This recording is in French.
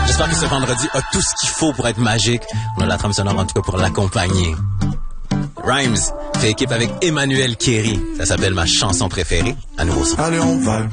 J'espère que ce vendredi a tout ce qu'il faut pour être magique. On a la trame sonore en tout cas pour l'accompagner. Rhymes fait équipe avec Emmanuel Kéry. Ça s'appelle ma chanson préférée. À nouveau son. Allez, on va.